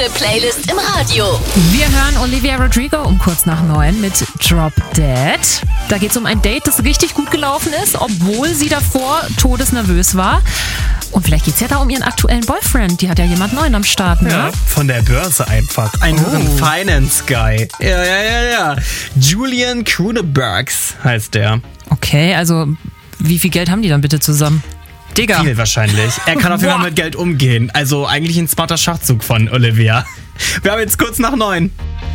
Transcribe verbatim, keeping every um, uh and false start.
beste Playlist im Radio. Wir hören Olivia Rodrigo um kurz nach neun mit Drop Dead. Da geht es um ein Date, das richtig gut gelaufen ist, obwohl sie davor todesnervös war. Und vielleicht geht es ja da um ihren aktuellen Boyfriend. Die hat ja jemand Neuen am Start, ne? Ja, von der Börse einfach. Ein Oh. Finance Guy. Ja, ja, ja, ja. Julian Kunebergs heißt der. Okay, also wie viel Geld haben die dann bitte zusammen? Digga. Viel wahrscheinlich. Er kann auf jeden Fall Boah. mit Geld umgehen. Also eigentlich ein smarter Schachzug von Olivia. Wir haben jetzt kurz nach neun.